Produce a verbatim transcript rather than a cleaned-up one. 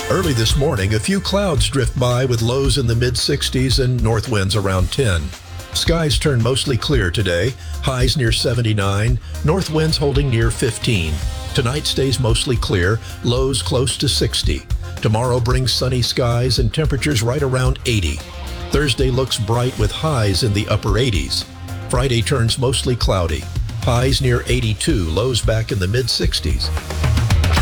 Early this morning, a few clouds drift by with lows in the mid sixties and north winds around ten. Skies turn mostly clear today, highs near seventy-nine, north winds holding near fifteen. Tonight stays mostly clear, lows close to sixty. Tomorrow brings sunny skies and temperatures right around eighty. Thursday looks bright with highs in the upper eighties. Friday turns mostly cloudy. Highs near eighty-two, lows back in the mid sixties.